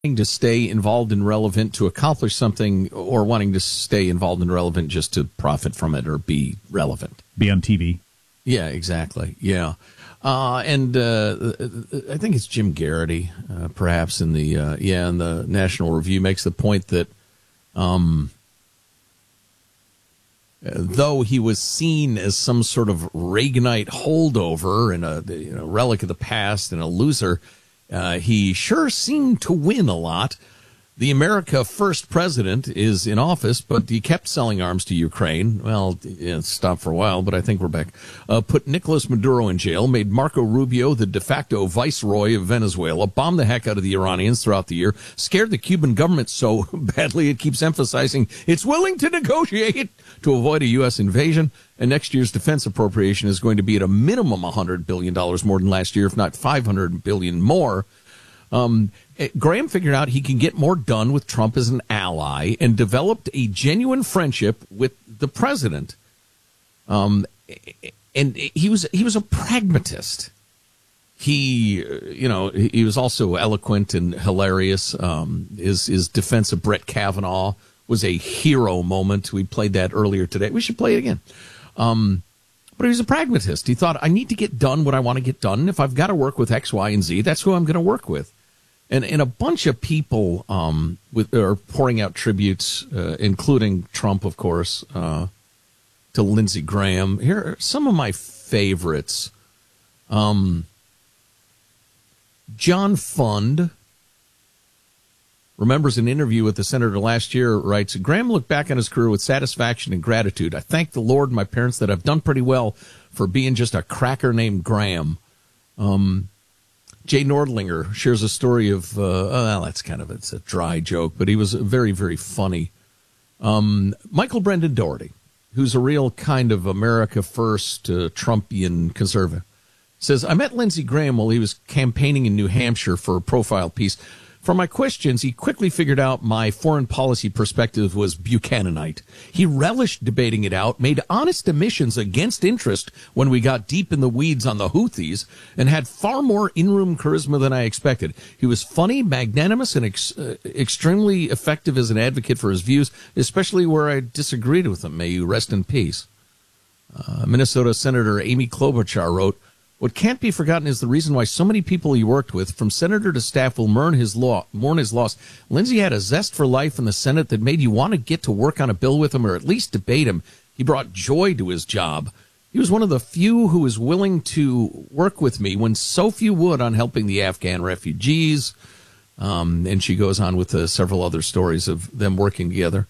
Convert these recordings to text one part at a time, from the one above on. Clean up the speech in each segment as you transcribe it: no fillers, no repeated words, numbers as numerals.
to stay involved and relevant to accomplish something, or wanting to stay involved and relevant just to profit from it or be relevant. Be on TV. Yeah, exactly. Yeah. And I think it's Jim Garrity, perhaps in the National Review, makes the point that though he was seen as some sort of Reaganite holdover and a relic of the past and a loser, he sure seemed to win a lot. The America First president is in office, but he kept selling arms to Ukraine. Well, it stopped for a while, but I think we're back. Put Nicolas Maduro in jail, made Marco Rubio the de facto viceroy of Venezuela, bombed the heck out of the Iranians throughout the year, scared the Cuban government so badly it keeps emphasizing it's willing to negotiate to avoid a U.S. invasion. And next year's defense appropriation is going to be at a minimum $100 billion more than last year, if not $500 billion more. Graham figured out he can get more done with Trump as an ally and developed a genuine friendship with the president. And he was a pragmatist. He was also eloquent and hilarious. His defense of Brett Kavanaugh was a hero moment. We played that earlier today. We should play it again. But he was a pragmatist. He thought, I need to get done what I want to get done. If I've got to work with X, Y, and Z, that's who I'm going to work with. And a bunch of people are pouring out tributes, including Trump, of course, to Lindsey Graham. Here are some of my favorites. John Fund remembers an interview with the senator last year, writes, Graham looked back on his career with satisfaction and gratitude. I thank the Lord and my parents that I've done pretty well for being just a cracker named Graham. Jay Nordlinger shares a story of, it's a dry joke, but he was very, very funny. Michael Brendan Doherty, who's a real kind of America First Trumpian conservative, says, I met Lindsey Graham while he was campaigning in New Hampshire for a profile piece. From my questions, he quickly figured out my foreign policy perspective was Buchananite. He relished debating it out, made honest admissions against interest when we got deep in the weeds on the Houthis, and had far more in-room charisma than I expected. He was funny, magnanimous, and extremely effective as an advocate for his views, especially where I disagreed with him. May you rest in peace. Minnesota Senator Amy Klobuchar wrote, what can't be forgotten is the reason why so many people he worked with, from senator to staff, will mourn his loss. Lindsey had a zest for life in the Senate that made you want to get to work on a bill with him or at least debate him. He brought joy to his job. He was one of the few who was willing to work with me when so few would on helping the Afghan refugees. And she goes on with several other stories of them working together.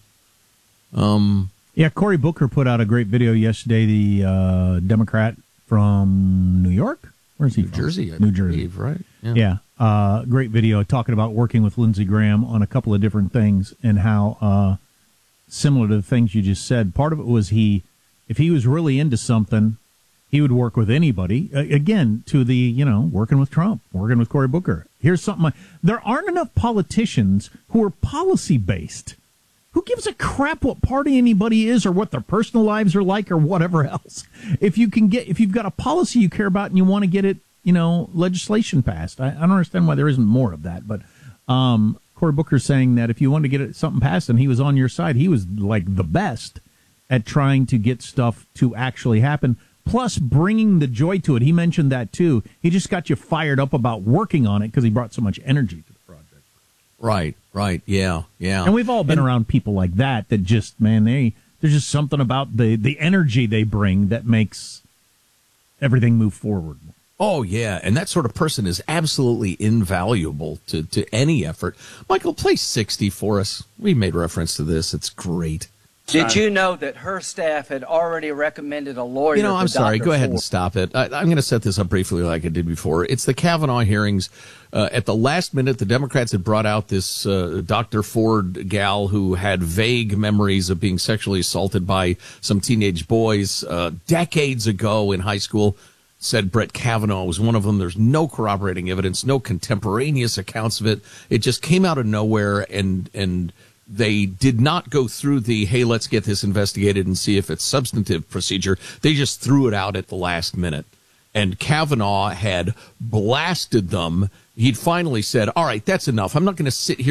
Cory Booker put out a great video yesterday, the Democrat from New York? Where's he from? Jersey, New Jersey, right? Yeah. Great video talking about working with Lindsey Graham on a couple of different things and how similar to the things you just said. Part of it was if he was really into something, he would work with anybody. Again, to the, working with Trump, working with Cory Booker. Here's something. There aren't enough politicians who are policy-based. Who gives a crap what party anybody is or what their personal lives are like or whatever else? If you've got a policy you care about and you want to get it, legislation passed. I don't understand why there isn't more of that. But Cory Booker's saying that if you wanted to get something passed and he was on your side, he was like the best at trying to get stuff to actually happen. Plus bringing the joy to it. He mentioned that too. He just got you fired up about working on it because he brought so much energy to the project. Right, yeah. And we've all been around people like that just, there's just something about the energy they bring that makes everything move forward. Oh, yeah, and that sort of person is absolutely invaluable to any effort. Michael, play 60 for us. We made reference to this. It's great. Did you know that her staff had already recommended a lawyer? I'm sorry. Dr. Go ahead Ford? and stop it. I'm going to set this up briefly like I did before. It's the Kavanaugh hearings. At the last minute, the Democrats had brought out this Dr. Ford gal who had vague memories of being sexually assaulted by some teenage boys decades ago in high school. Said Brett Kavanaugh was one of them. There's no corroborating evidence, no contemporaneous accounts of it. It just came out of nowhere, and they did not go through the, hey, let's get this investigated and see if it's substantive procedure. They just threw it out at the last minute. And Kavanaugh had blasted them he'd finally said, all right, that's enough. I'm not going to sit here